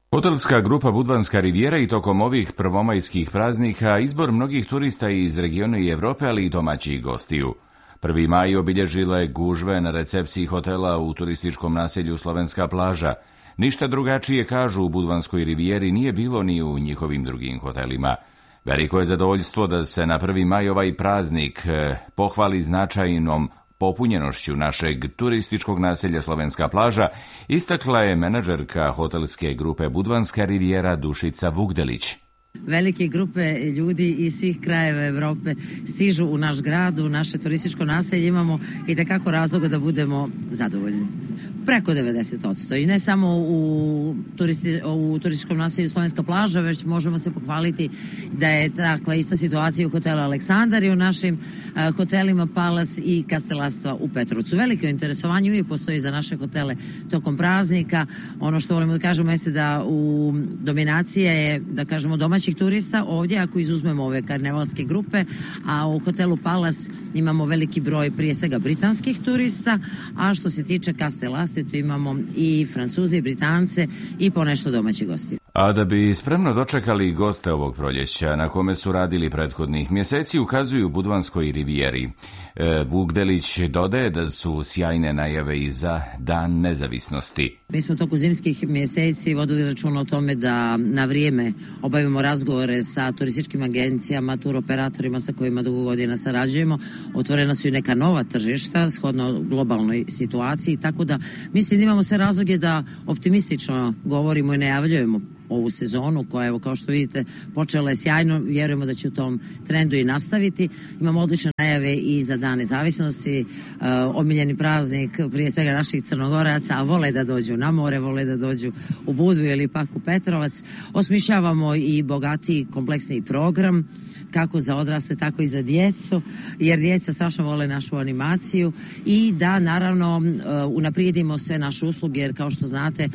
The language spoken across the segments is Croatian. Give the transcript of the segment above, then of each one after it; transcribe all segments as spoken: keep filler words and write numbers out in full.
Hotelska grupa Budvanska rivijera i tokom ovih prvomajskih praznika izbor mnogih turista iz regiona i Evrope, ali i domaćih gostiju. Prvi maj obilježile gužve na recepciji hotela u turističkom naselju Slovenska plaža. Ništa drugačije, kažu, u Budvanskoj rivijeri nije bilo ni u njihovim drugim hotelima. Veliko je zadovoljstvo da se na prvi maj ovaj praznik pohvali značajnom popunjenošću našeg turističkog naselja Slovenska plaža, istakla je menadžerka hotelske grupe Budvanska rivijera Dušica Vugdelić. Velike grupe ljudi iz svih krajeva Evrope stižu u naš grad, u naše turističko naselje, imamo i takako razloga da budemo zadovoljni. Preko devedeset posto i ne samo u, turisti, u turističkom naselju Slovenska plaža, već možemo se pohvaliti da je takva ista situacija u hotelu Aleksandar i u našim uh, hotelima Palas i Kastelarstva u Petrovcu. Veliko interesovanje uvijek postoji za naše hotele tokom praznika. Ono što volimo da kažemo jeste da u dominacija je, da kažemo, domaćih turista ovdje, ako izuzmemo ove karnevalske grupe, a u hotelu Palas imamo veliki broj prije svega britanskih turista, a što se tiče Kastelarstva, tu imamo i Francuze i Britance i ponešto domaći gosti. A da bi spremno dočekali goste ovog proljeća, na kome su radili prethodnih mjeseci, ukazuju u Budvanskoj rivijeri. E, Vugdelić dodaje da su sjajne najave i za Dan nezavisnosti. Mi smo toku zimskih mjeseci vodili računa o tome da na vrijeme obavimo razgovore sa turističkim agencijama, turoperatorima sa kojima dugo godina sarađujemo. Otvorena su i neka nova tržišta shodno globalnoj situaciji, tako da mislim da imamo sve razloge da optimistično govorimo i najavljujemo ovu sezonu koja, evo, kao što vidite, počela je sjajno. Vjerujemo da će u tom trendu i nastaviti. Imamo odlične najave i za Dan nezavisnosti, uh, omiljeni praznik prije svega naših Crnogoraca, a vole da dođu na more, vole da dođu u Budvu ili pak u Petrovac. Osmišljavamo i bogatiji, kompleksniji program, kako za odrasle, tako i za djecu, jer djeca strašno vole našu animaciju i da, naravno, unaprijedimo sve naše usluge, jer kao što znate,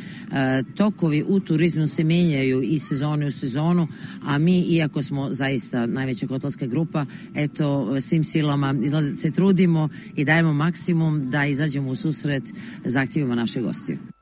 tokovi u turizmu se mijenjaju iz sezone u sezonu, a mi, iako smo zaista najveća hotelska grupa, eto, svim silama izlaze, se trudimo i dajemo maksimum da izađemo u susret zahtjevima naših gostiju.